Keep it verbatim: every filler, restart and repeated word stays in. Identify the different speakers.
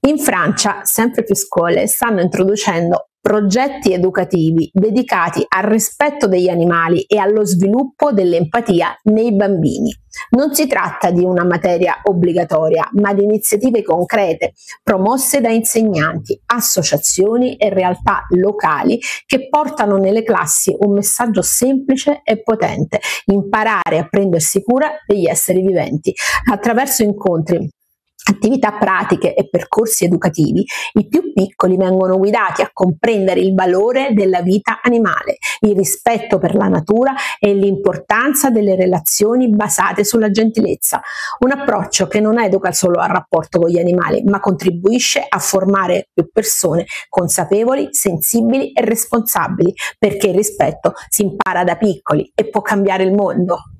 Speaker 1: In Francia, sempre più scuole stanno introducendo progetti educativi dedicati al rispetto degli animali e allo sviluppo dell'empatia nei bambini. Non si tratta di una materia obbligatoria, ma di iniziative concrete promosse da insegnanti, associazioni e realtà locali che portano nelle classi un messaggio semplice e potente: imparare a prendersi cura degli esseri viventi. Attraverso incontri, attività pratiche e percorsi educativi, i più piccoli vengono guidati a comprendere il valore della vita animale, il rispetto per la natura e l'importanza delle relazioni basate sulla gentilezza. Un approccio che non educa solo al rapporto con gli animali, ma contribuisce a formare più persone consapevoli, sensibili e responsabili, perché il rispetto si impara da piccoli e può cambiare il mondo.